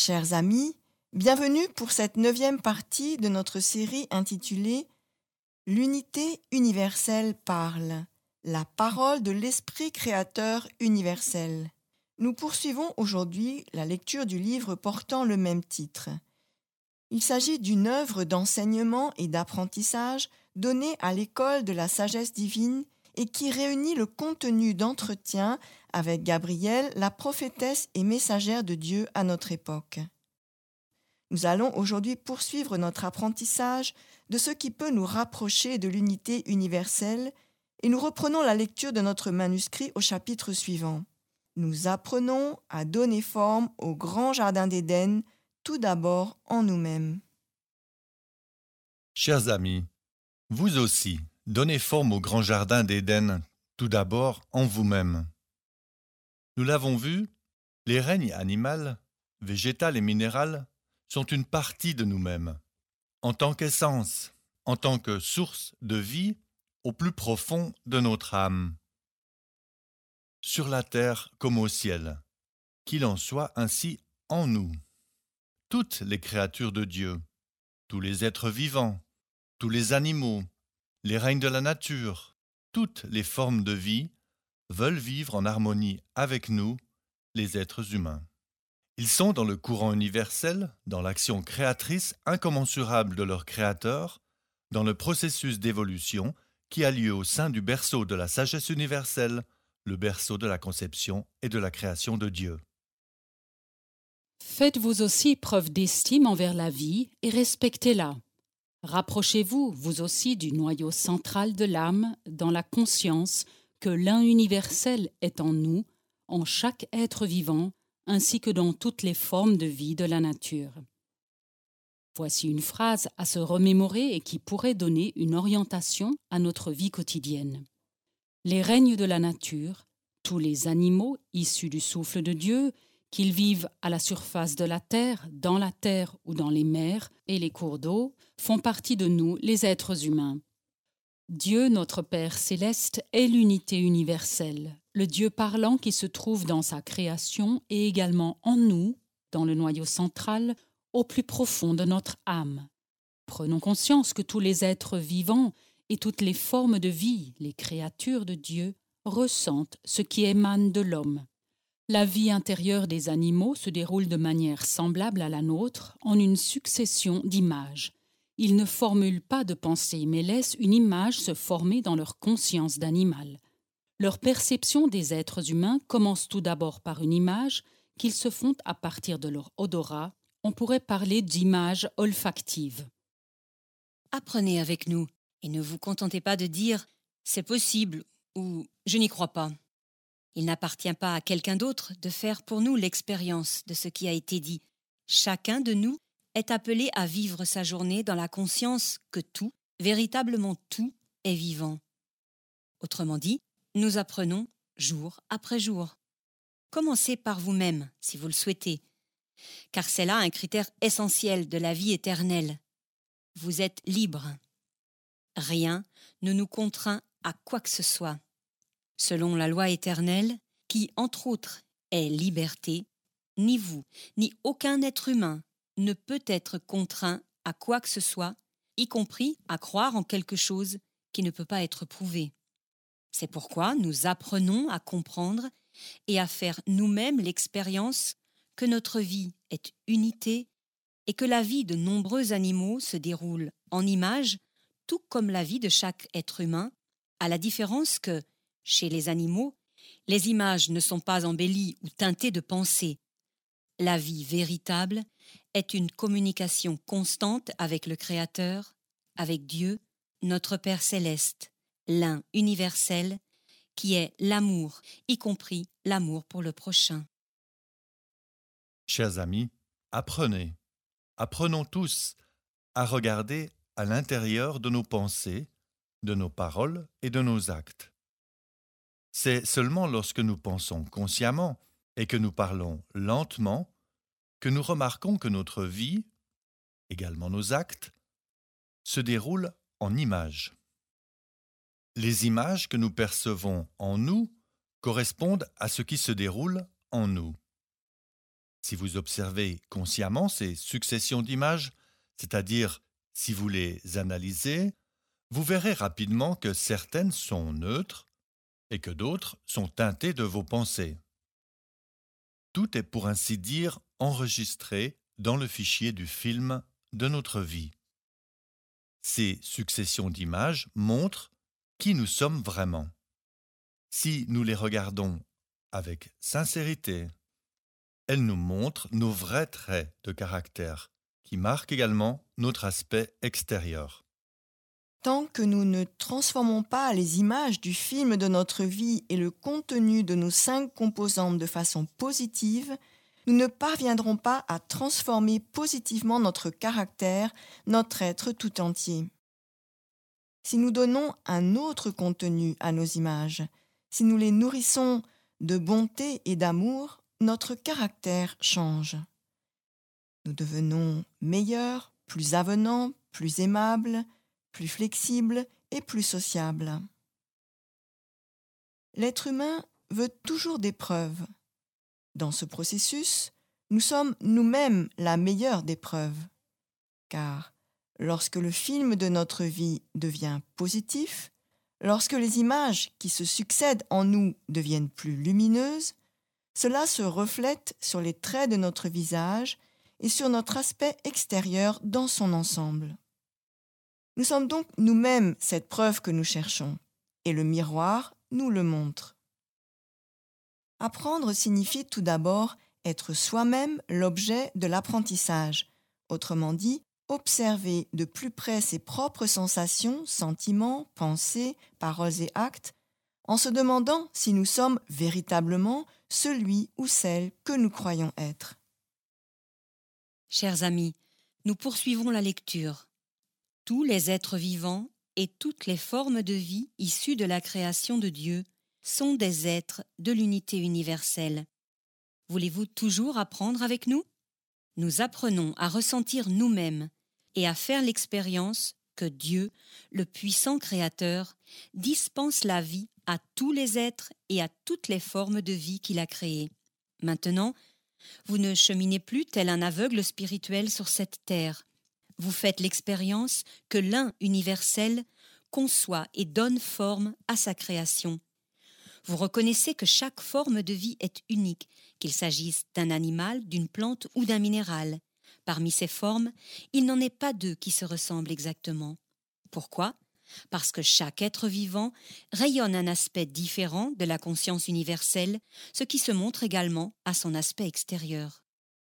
Chers amis, bienvenue pour cette 9e partie de notre série intitulée « L'unité universelle parle, la parole de l'Esprit créateur universel ». Nous poursuivons aujourd'hui la lecture du livre portant le même titre. Il s'agit d'une œuvre d'enseignement et d'apprentissage donnée à l'école de la sagesse divine et qui réunit le contenu d'entretien avec Gabrielle, la prophétesse et messagère de Dieu à notre époque. Nous allons aujourd'hui poursuivre notre apprentissage de ce qui peut nous rapprocher de l'unité universelle et nous reprenons la lecture de notre manuscrit au chapitre suivant. Nous apprenons à donner forme au grand jardin d'Éden, tout d'abord en nous-mêmes. Chers amis, vous aussi, donnez forme au grand jardin d'Éden, tout d'abord en vous-même. Nous l'avons vu, les règnes animal, végétal et minéral sont une partie de nous-mêmes, en tant qu'essence, en tant que source de vie au plus profond de notre âme. Sur la terre comme au ciel, qu'il en soit ainsi en nous. Toutes les créatures de Dieu, tous les êtres vivants, tous les animaux, les règnes de la nature, toutes les formes de vie veulent vivre en harmonie avec nous, les êtres humains. Ils sont dans le courant universel, dans l'action créatrice incommensurable de leur Créateur, dans le processus d'évolution qui a lieu au sein du berceau de la sagesse universelle, le berceau de la conception et de la création de Dieu. Faites-vous aussi preuve d'estime envers la vie et respectez-la. Rapprochez-vous, vous aussi, du noyau central de l'âme dans la conscience que l'un universel est en nous, en chaque être vivant, ainsi que dans toutes les formes de vie de la nature. Voici une phrase à se remémorer et qui pourrait donner une orientation à notre vie quotidienne. Les règnes de la nature, tous les animaux issus du souffle de Dieu, qu'ils vivent à la surface de la terre, dans la terre ou dans les mers et les cours d'eau, font partie de nous, les êtres humains. Dieu, notre Père céleste, est l'unité universelle, le Dieu parlant qui se trouve dans sa création et également en nous, dans le noyau central, au plus profond de notre âme. Prenons conscience que tous les êtres vivants et toutes les formes de vie, les créatures de Dieu, ressentent ce qui émane de l'homme. La vie intérieure des animaux se déroule de manière semblable à la nôtre en une succession d'images. Ils ne formulent pas de pensée, mais laissent une image se former dans leur conscience d'animal. Leur perception des êtres humains commence tout d'abord par une image qu'ils se font à partir de leur odorat. On pourrait parler d'image olfactive. Apprenez avec nous et ne vous contentez pas de dire « c'est possible » ou « je n'y crois pas ». Il n'appartient pas à quelqu'un d'autre de faire pour nous l'expérience de ce qui a été dit. Chacun de nous est appelé à vivre sa journée dans la conscience que tout, véritablement tout, est vivant. Autrement dit, nous apprenons jour après jour. Commencez par vous-même, si vous le souhaitez, car c'est là un critère essentiel de la vie éternelle. Vous êtes libre. Rien ne nous contraint à quoi que ce soit. Selon la loi éternelle, qui, entre autres, est liberté, ni vous, ni aucun être humain ne peut être contraint à quoi que ce soit, y compris à croire en quelque chose qui ne peut pas être prouvé. C'est pourquoi nous apprenons à comprendre et à faire nous-mêmes l'expérience que notre vie est unité et que la vie de nombreux animaux se déroule en images, tout comme la vie de chaque être humain, à la différence que, chez les animaux, les images ne sont pas embellies ou teintées de pensée. La vie véritable est une communication constante avec le Créateur, avec Dieu, notre Père céleste, l'un universel, qui est l'amour, y compris l'amour pour le prochain. Chers amis, apprenons tous à regarder à l'intérieur de nos pensées, de nos paroles et de nos actes. C'est seulement lorsque nous pensons consciemment et que nous parlons lentement que nous remarquons que notre vie, également nos actes, se déroulent en images. Les images que nous percevons en nous correspondent à ce qui se déroule en nous. Si vous observez consciemment ces successions d'images, c'est-à-dire si vous les analysez, vous verrez rapidement que certaines sont neutres et que d'autres sont teintées de vos pensées. Tout est pour ainsi dire enregistré dans le fichier du film de notre vie. Ces successions d'images montrent qui nous sommes vraiment. Si nous les regardons avec sincérité, elles nous montrent nos vrais traits de caractère, qui marquent également notre aspect extérieur. Tant que nous ne transformons pas les images du film de notre vie et le contenu de nos 5 composantes de façon positive, nous ne parviendrons pas à transformer positivement notre caractère, notre être tout entier. Si nous donnons un autre contenu à nos images, si nous les nourrissons de bonté et d'amour, notre caractère change. Nous devenons meilleurs, plus avenants, plus aimables, plus flexibles et plus sociables. L'être humain veut toujours des preuves. Dans ce processus, nous sommes nous-mêmes la meilleure des preuves. Car lorsque le film de notre vie devient positif, lorsque les images qui se succèdent en nous deviennent plus lumineuses, cela se reflète sur les traits de notre visage et sur notre aspect extérieur dans son ensemble. Nous sommes donc nous-mêmes cette preuve que nous cherchons, et le miroir nous le montre. Apprendre signifie tout d'abord être soi-même l'objet de l'apprentissage, autrement dit, observer de plus près ses propres sensations, sentiments, pensées, paroles et actes, en se demandant si nous sommes véritablement celui ou celle que nous croyons être. Chers amis, nous poursuivons la lecture. Tous les êtres vivants et toutes les formes de vie issues de la création de Dieu sont des êtres de l'unité universelle. Voulez-vous toujours apprendre avec nous? Nous apprenons à ressentir nous-mêmes et à faire l'expérience que Dieu, le puissant Créateur, dispense la vie à tous les êtres et à toutes les formes de vie qu'il a créées. Maintenant, vous ne cheminez plus tel un aveugle spirituel sur cette terre. Vous faites l'expérience que l'un universel conçoit et donne forme à sa création. Vous reconnaissez que chaque forme de vie est unique, qu'il s'agisse d'un animal, d'une plante ou d'un minéral. Parmi ces formes, il n'en est pas deux qui se ressemblent exactement. Pourquoi? Parce que chaque être vivant rayonne un aspect différent de la conscience universelle, ce qui se montre également à son aspect extérieur.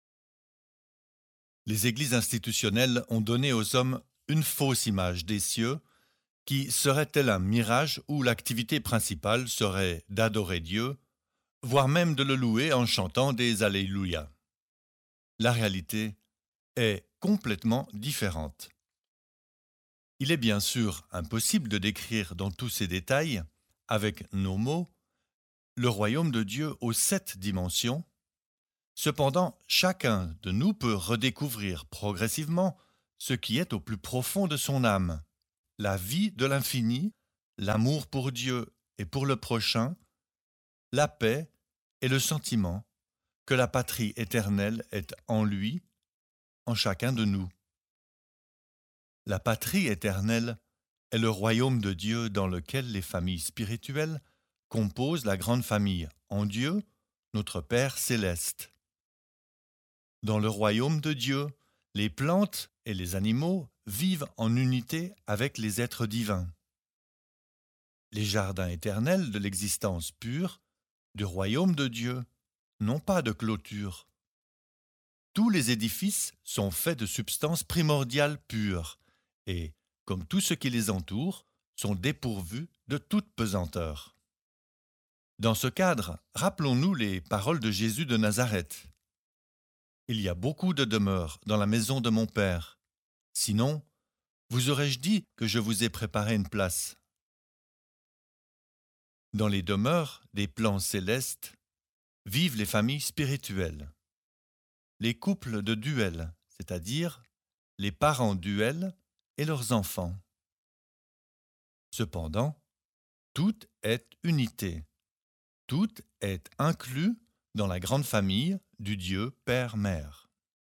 Les églises institutionnelles ont donné aux hommes une fausse image des cieux qui serait-elle un mirage où l'activité principale serait d'adorer Dieu, voire même de le louer en chantant des Alléluia. La réalité est complètement différente. Il est bien sûr impossible de décrire dans tous ses détails, avec nos mots, le royaume de Dieu aux 7 dimensions. Cependant, chacun de nous peut redécouvrir progressivement ce qui est au plus profond de son âme, la vie de l'infini, l'amour pour Dieu et pour le prochain, la paix et le sentiment que la patrie éternelle est en lui, en chacun de nous. La patrie éternelle est le royaume de Dieu dans lequel les familles spirituelles composent la grande famille en Dieu, notre Père céleste. Dans le royaume de Dieu, les plantes et les animaux vivent en unité avec les êtres divins. Les jardins éternels de l'existence pure du royaume de Dieu n'ont pas de clôture. Tous les édifices sont faits de substances primordiales pures et, comme tout ce qui les entoure, sont dépourvus de toute pesanteur. Dans ce cadre, rappelons-nous les paroles de Jésus de Nazareth. « Il y a beaucoup de demeures dans la maison de mon Père. Sinon, vous aurais-je dit que je vous ai préparé une place. » Dans les demeures des plans célestes vivent les familles spirituelles, les couples de duel, c'est-à-dire les parents duels et leurs enfants. Cependant, tout est unité, tout est inclus dans la grande famille du Dieu Père-Mère.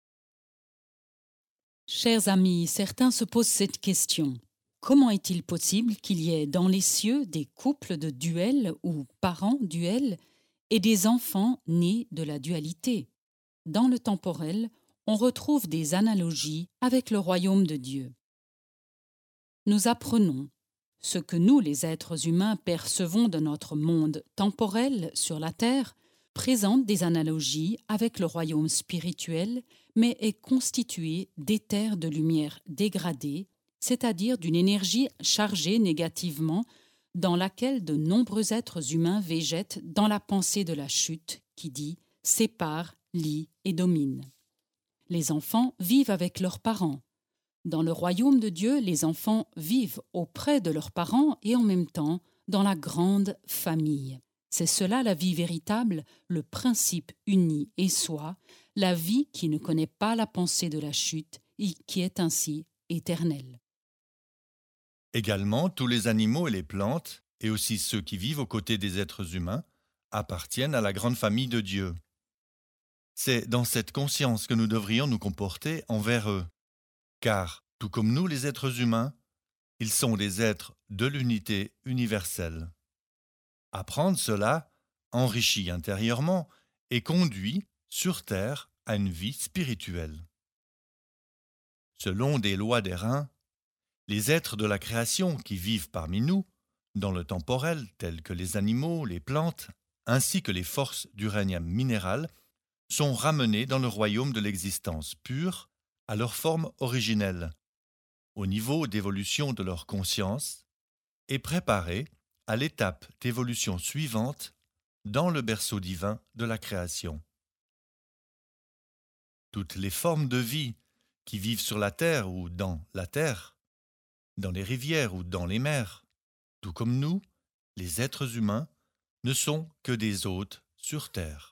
Chers amis, certains se posent cette question. Comment est-il possible qu'il y ait dans les cieux des couples de duel ou parents duels et des enfants nés de la dualité? Dans le temporel, on retrouve des analogies avec le royaume de Dieu. Nous apprenons ce que nous, les êtres humains, percevons de notre monde temporel sur la terre présente des analogies avec le royaume spirituel, mais est constitué d'éthers de lumière dégradée, c'est-à-dire d'une énergie chargée négativement dans laquelle de nombreux êtres humains végètent dans la pensée de la chute qui dit « sépare, lie et domine ». Les enfants vivent avec leurs parents. Dans le royaume de Dieu, les enfants vivent auprès de leurs parents et en même temps dans la grande famille. C'est cela la vie véritable, le principe uni et soi, la vie qui ne connaît pas la pensée de la chute et qui est ainsi éternelle. Également, tous les animaux et les plantes, et aussi ceux qui vivent aux côtés des êtres humains, appartiennent à la grande famille de Dieu. C'est dans cette conscience que nous devrions nous comporter envers eux, car, tout comme nous les êtres humains, ils sont des êtres de l'unité universelle. Apprendre cela enrichit intérieurement et conduit sur terre à une vie spirituelle. Selon des lois des reins, les êtres de la création qui vivent parmi nous, dans le temporel, tels que les animaux, les plantes, ainsi que les forces du règne minéral, sont ramenés dans le royaume de l'existence pure à leur forme originelle, au niveau d'évolution de leur conscience, et préparés à l'étape d'évolution suivante dans le berceau divin de la création. Toutes les formes de vie qui vivent sur la terre ou dans la terre, dans les rivières ou dans les mers, tout comme nous, les êtres humains, ne sont que des hôtes sur terre.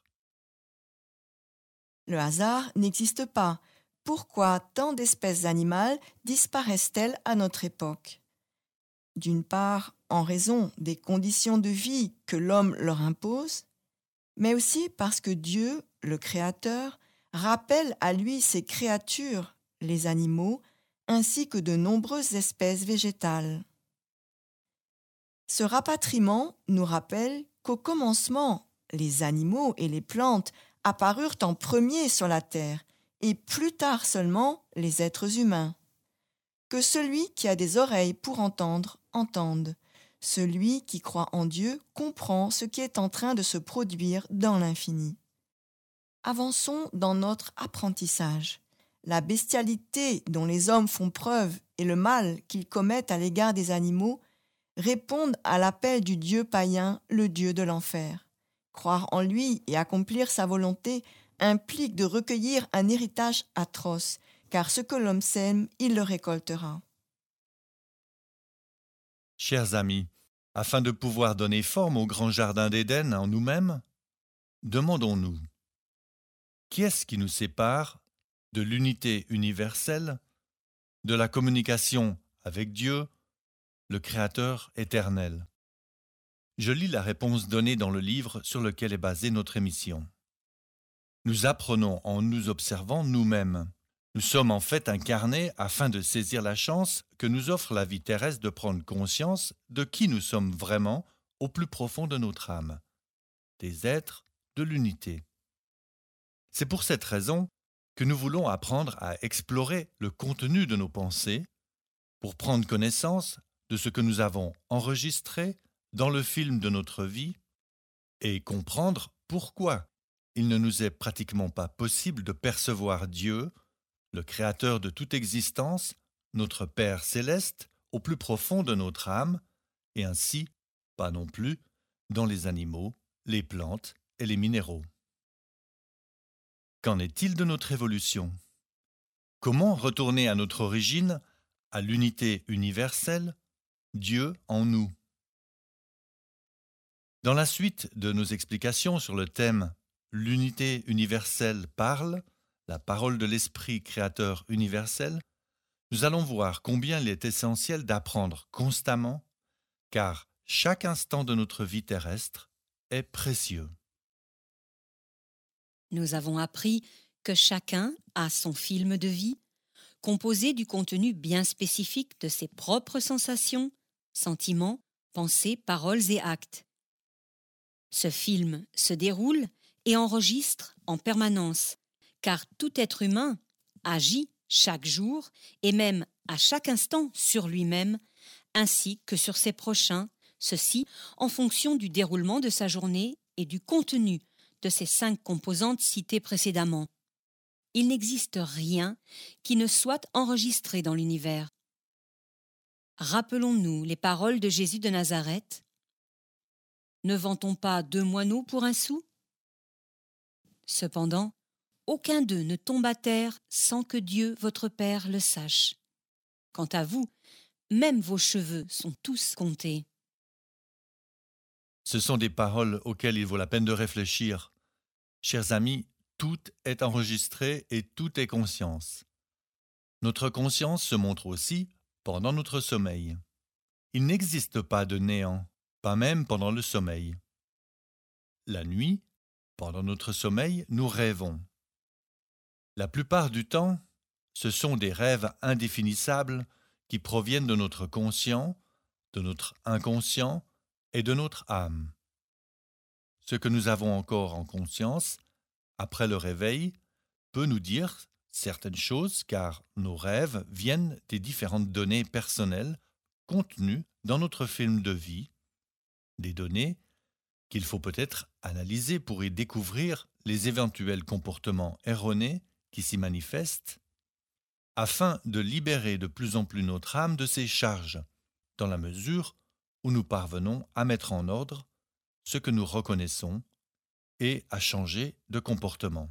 Le hasard n'existe pas. Pourquoi tant d'espèces animales disparaissent-elles à notre époque? D'une part, en raison des conditions de vie que l'homme leur impose, mais aussi parce que Dieu, le Créateur, rappelle à lui ses créatures, les animaux, ainsi que de nombreuses espèces végétales. Ce rapatriement nous rappelle qu'au commencement, les animaux et les plantes apparurent en premier sur la terre, et plus tard seulement les êtres humains. Que celui qui a des oreilles pour entendre, entende. Celui qui croit en Dieu comprend ce qui est en train de se produire dans l'infini. Avançons dans notre apprentissage. La bestialité dont les hommes font preuve et le mal qu'ils commettent à l'égard des animaux répondent à l'appel du Dieu païen, le Dieu de l'enfer. Croire en lui et accomplir sa volonté implique de recueillir un héritage atroce, car ce que l'homme sème, il le récoltera. Chers amis, afin de pouvoir donner forme au grand jardin d'Éden en nous-mêmes, demandons-nous, qui est-ce qui nous sépare de l'unité universelle, de la communication avec Dieu, le Créateur éternel? Je lis la réponse donnée dans le livre sur lequel est basée notre émission. Nous apprenons en nous observant nous-mêmes. Nous sommes en fait incarnés afin de saisir la chance que nous offre la vie terrestre de prendre conscience de qui nous sommes vraiment au plus profond de notre âme, des êtres de l'unité. C'est pour cette raison que nous voulons apprendre à explorer le contenu de nos pensées pour prendre connaissance de ce que nous avons enregistré dans le film de notre vie et comprendre pourquoi il ne nous est pratiquement pas possible de percevoir Dieu, le Créateur de toute existence, notre Père céleste, au plus profond de notre âme, et ainsi, pas non plus, dans les animaux, les plantes et les minéraux. Qu'en est-il de notre évolution? Comment retourner à notre origine, à l'unité universelle, Dieu en nous? Dans la suite de nos explications sur le thème « L'unité universelle parle », la parole de l'Esprit créateur universel, nous allons voir combien il est essentiel d'apprendre constamment, car chaque instant de notre vie terrestre est précieux. Nous avons appris que chacun a son film de vie, composé du contenu bien spécifique de ses propres sensations, sentiments, pensées, paroles et actes. Ce film se déroule et enregistre en permanence, car tout être humain agit chaque jour et même à chaque instant sur lui-même, ainsi que sur ses prochains, ceci en fonction du déroulement de sa journée et du contenu de ces 5 composantes citées précédemment. Il n'existe rien qui ne soit enregistré dans l'univers. Rappelons-nous les paroles de Jésus de Nazareth. Ne vend-on pas 2 moineaux pour un sou? Cependant, aucun d'eux ne tombe à terre sans que Dieu, votre Père, le sache. Quant à vous, même vos cheveux sont tous comptés. Ce sont des paroles auxquelles il vaut la peine de réfléchir. Chers amis, tout est enregistré et tout est conscience. Notre conscience se montre aussi pendant notre sommeil. Il n'existe pas de néant, pas même pendant le sommeil. La nuit, pendant notre sommeil, nous rêvons. La plupart du temps, ce sont des rêves indéfinissables qui proviennent de notre conscient, de notre inconscient et de notre âme. Ce que nous avons encore en conscience, après le réveil, peut nous dire certaines choses car nos rêves viennent des différentes données personnelles contenues dans notre film de vie, des données qu'il faut peut-être analyser pour y découvrir les éventuels comportements erronés qui s'y manifestent, afin de libérer de plus en plus notre âme de ses charges, dans la mesure où nous parvenons à mettre en ordre ce que nous reconnaissons et à changer de comportement.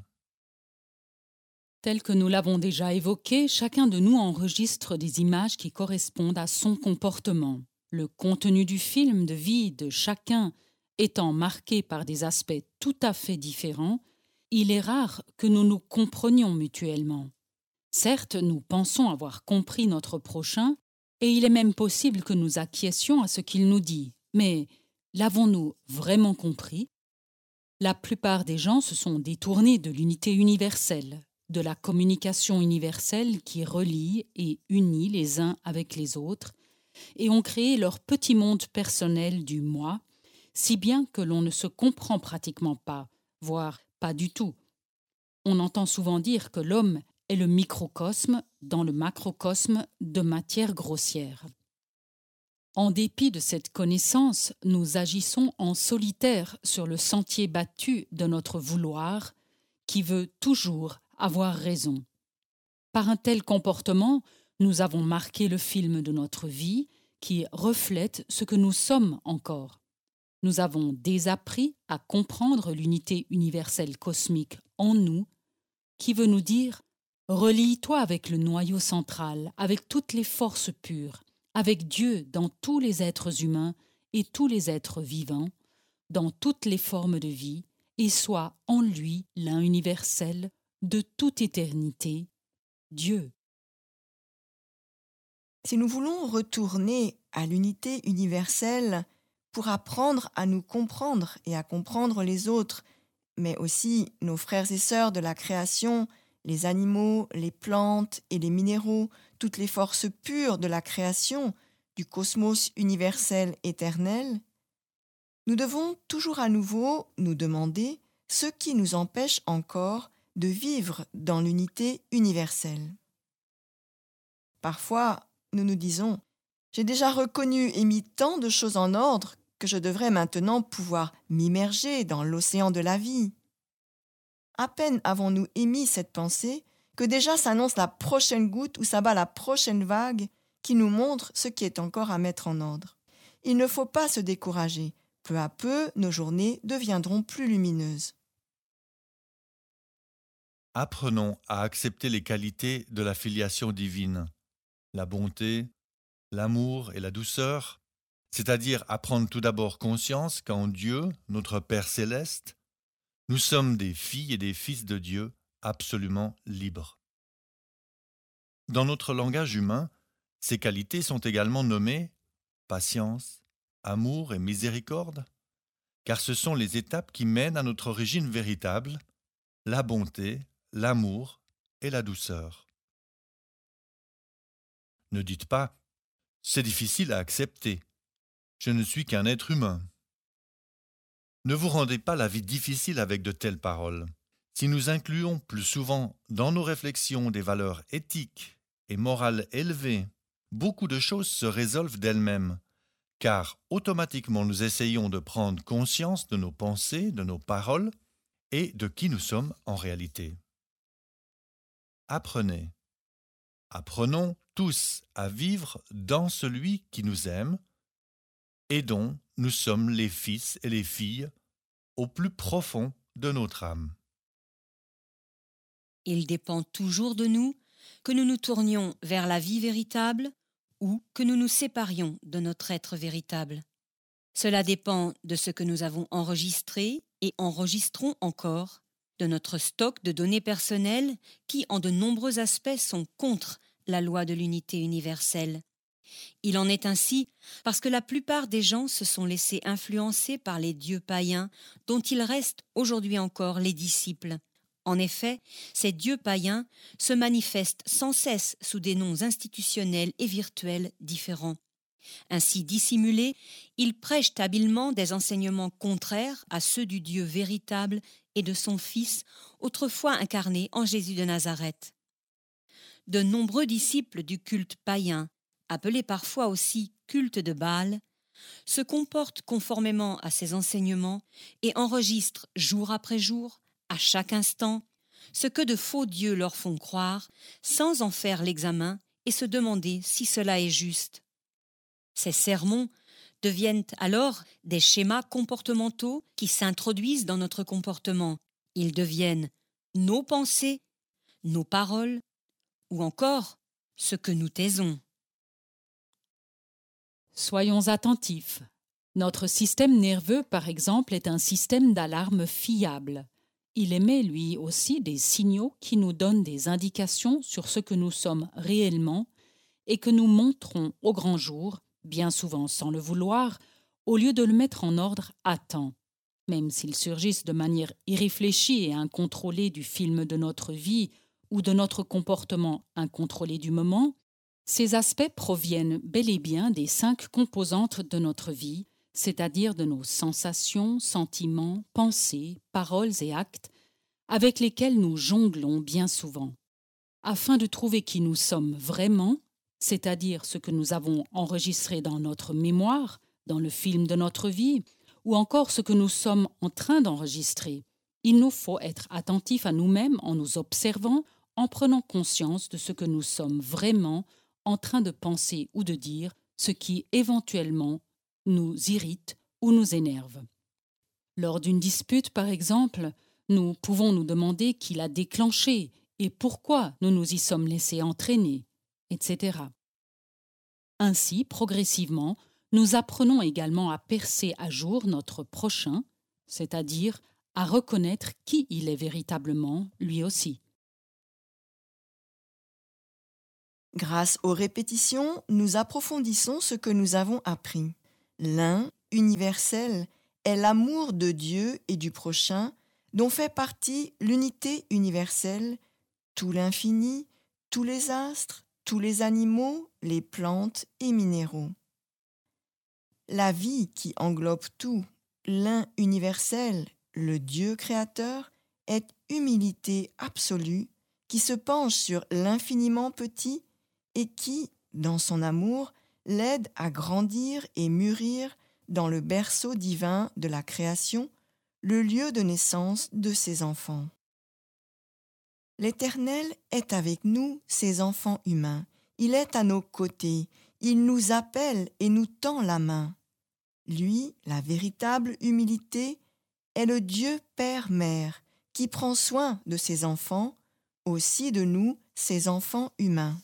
Tel que nous l'avons déjà évoqué, chacun de nous enregistre des images qui correspondent à son comportement. Le contenu du film de vie de chacun étant marqué par des aspects tout à fait différents, il est rare que nous nous comprenions mutuellement. Certes, nous pensons avoir compris notre prochain, et il est même possible que nous acquiescions à ce qu'il nous dit. Mais l'avons-nous vraiment compris? La plupart des gens se sont détournés de l'unité universelle, de la communication universelle qui relie et unit les uns avec les autres, et ont créé leur petit monde personnel du moi, si bien que l'on ne se comprend pratiquement pas, voire pas du tout. On entend souvent dire que l'homme est le microcosme dans le macrocosme de matière grossière. En dépit de cette connaissance, nous agissons en solitaire sur le sentier battu de notre vouloir, qui veut toujours avoir raison. Par un tel comportement, nous avons marqué le film de notre vie qui reflète ce que nous sommes encore. Nous avons désappris à comprendre l'unité universelle cosmique en nous, qui veut nous dire « Relie-toi avec le noyau central, avec toutes les forces pures, avec Dieu dans tous les êtres humains et tous les êtres vivants, dans toutes les formes de vie, et sois en lui l'un universel de toute éternité, Dieu. » Si nous voulons retourner à l'unité universelle pour apprendre à nous comprendre et à comprendre les autres, mais aussi nos frères et sœurs de la création, les animaux, les plantes et les minéraux, toutes les forces pures de la création, du cosmos universel éternel, nous devons toujours à nouveau nous demander ce qui nous empêche encore de vivre dans l'unité universelle. Parfois, nous nous disons « J'ai déjà reconnu et mis tant de choses en ordre que je devrais maintenant pouvoir m'immerger dans l'océan de la vie. » À peine avons-nous émis cette pensée que déjà s'annonce la prochaine goutte ou s'abat la prochaine vague qui nous montre ce qui est encore à mettre en ordre. Il ne faut pas se décourager. Peu à peu, nos journées deviendront plus lumineuses. Apprenons à accepter les qualités de la filiation divine, la bonté, l'amour et la douceur, c'est-à-dire à prendre tout d'abord conscience qu'en Dieu, notre Père céleste, nous sommes des filles et des fils de Dieu absolument libres. Dans notre langage humain, ces qualités sont également nommées patience, amour et miséricorde, car ce sont les étapes qui mènent à notre origine véritable, la bonté, l'amour et la douceur. Ne dites pas « c'est difficile à accepter, je ne suis qu'un être humain ». Ne vous rendez pas la vie difficile avec de telles paroles. Si nous incluons plus souvent dans nos réflexions des valeurs éthiques et morales élevées, beaucoup de choses se résolvent d'elles-mêmes, car automatiquement nous essayons de prendre conscience de nos pensées, de nos paroles et de qui nous sommes en réalité. Apprenez. Apprenons tous à vivre dans celui qui nous aime et dont nous sommes les fils et les filles au plus profond de notre âme. Il dépend toujours de nous que nous nous tournions vers la vie véritable ou que nous nous séparions de notre être véritable. Cela dépend de ce que nous avons enregistré et enregistrons encore, de notre stock de données personnelles qui, en de nombreux aspects, sont contre la loi de l'unité universelle. Il en est ainsi parce que la plupart des gens se sont laissés influencer par les dieux païens dont ils restent aujourd'hui encore les disciples. En effet, ces dieux païens se manifestent sans cesse sous des noms institutionnels et virtuels différents. Ainsi dissimulés, ils prêchent habilement des enseignements contraires à ceux du Dieu véritable et de son Fils, autrefois incarné en Jésus de Nazareth. De nombreux disciples du culte païen, appelé parfois aussi culte de Baal, se comportent conformément à ces enseignements et enregistrent jour après jour, à chaque instant, ce que de faux dieux leur font croire, sans en faire l'examen et se demander si cela est juste. Ces sermons deviennent alors des schémas comportementaux qui s'introduisent dans notre comportement. Ils deviennent nos pensées, nos paroles, ou encore ce que nous taisons. Soyons attentifs. Notre système nerveux, par exemple, est un système d'alarme fiable. Il émet, lui aussi, des signaux qui nous donnent des indications sur ce que nous sommes réellement et que nous montrons au grand jour, bien souvent sans le vouloir, au lieu de le mettre en ordre à temps. Même s'ils surgissent de manière irréfléchie et incontrôlée du film de notre vie ou de notre comportement incontrôlé du moment, ces aspects proviennent bel et bien des 5 composantes de notre vie, c'est-à-dire de nos sensations, sentiments, pensées, paroles et actes, avec lesquels nous jonglons bien souvent. Afin de trouver qui nous sommes vraiment, c'est-à-dire ce que nous avons enregistré dans notre mémoire, dans le film de notre vie, ou encore ce que nous sommes en train d'enregistrer, il nous faut être attentifs à nous-mêmes en nous observant, en prenant conscience de ce que nous sommes vraiment en train de penser ou de dire, ce qui éventuellement nous irrite ou nous énerve. Lors d'une dispute, par exemple, nous pouvons nous demander qui l'a déclenché et pourquoi nous nous y sommes laissés entraîner, etc. Ainsi, progressivement, nous apprenons également à percer à jour notre prochain, c'est-à-dire à reconnaître qui il est véritablement, lui aussi. Grâce aux répétitions, nous approfondissons ce que nous avons appris. L'un, universel, est l'amour de Dieu et du prochain, dont fait partie l'unité universelle, tout l'infini, tous les astres, tous les animaux, les plantes et minéraux. La vie qui englobe tout, l'un universel, le Dieu créateur, est humilité absolue qui se penche sur l'infiniment petit et qui, dans son amour, l'aide à grandir et mûrir dans le berceau divin de la création, le lieu de naissance de ses enfants. L'Éternel est avec nous, ses enfants humains. Il est à nos côtés. Il nous appelle et nous tend la main. Lui, la véritable humilité, est le Dieu Père-Mère qui prend soin de ses enfants, aussi de nous, ses enfants humains.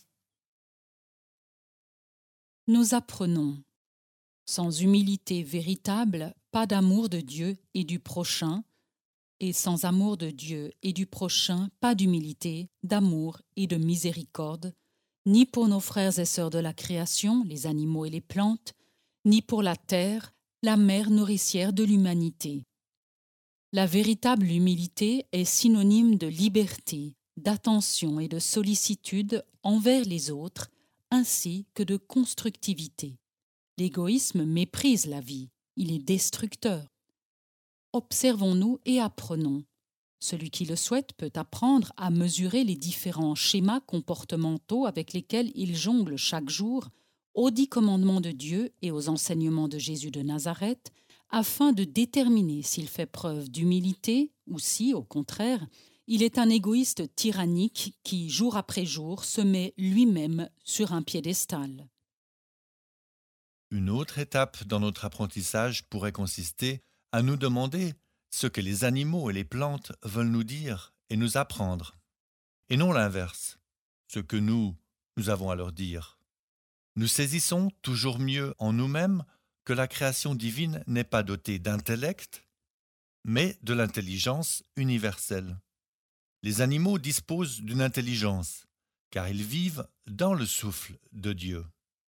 Nous apprenons. Sans humilité véritable, pas d'amour de Dieu et du prochain, et sans amour de Dieu et du prochain, pas d'humilité, d'amour et de miséricorde, ni pour nos frères et sœurs de la création, les animaux et les plantes, ni pour la terre, la mère nourricière de l'humanité. La véritable humilité est synonyme de liberté, d'attention et de sollicitude envers les autres, ainsi que de constructivité. L'égoïsme méprise la vie, il est destructeur. Observons-nous et apprenons. Celui qui le souhaite peut apprendre à mesurer les différents schémas comportementaux avec lesquels il jongle chaque jour aux 10 commandements de Dieu et aux enseignements de Jésus de Nazareth, afin de déterminer s'il fait preuve d'humilité ou si, au contraire, il est un égoïste tyrannique qui, jour après jour, se met lui-même sur un piédestal. Une autre étape dans notre apprentissage pourrait consister à nous demander ce que les animaux et les plantes veulent nous dire et nous apprendre, et non l'inverse, ce que nous avons à leur dire. Nous saisissons toujours mieux en nous-mêmes que la création divine n'est pas dotée d'intellect, mais de l'intelligence universelle. Les animaux disposent d'une intelligence, car ils vivent dans le souffle de Dieu.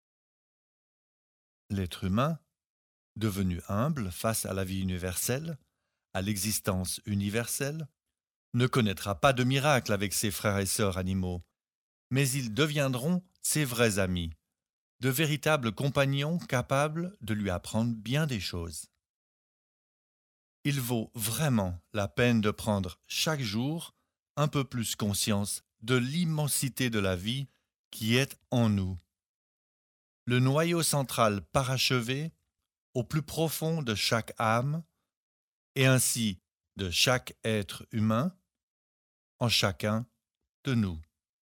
L'être humain, devenu humble face à la vie universelle, à l'existence universelle, ne connaîtra pas de miracle avec ses frères et sœurs animaux, mais ils deviendront ses vrais amis, de véritables compagnons capables de lui apprendre bien des choses. Il vaut vraiment la peine de prendre chaque jour un peu plus conscience de l'immensité de la vie qui est en nous. Le noyau central parachevé au plus profond de chaque âme et ainsi de chaque être humain en chacun de nous.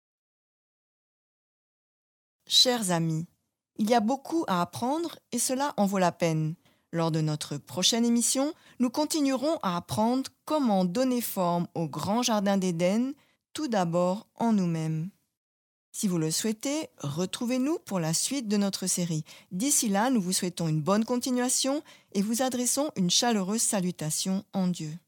Chers amis, il y a beaucoup à apprendre et cela en vaut la peine. Lors de notre prochaine émission, nous continuerons à apprendre comment donner forme au grand jardin d'Éden, tout d'abord en nous-mêmes. Si vous le souhaitez, retrouvez-nous pour la suite de notre série. D'ici là, nous vous souhaitons une bonne continuation et vous adressons une chaleureuse salutation en Dieu.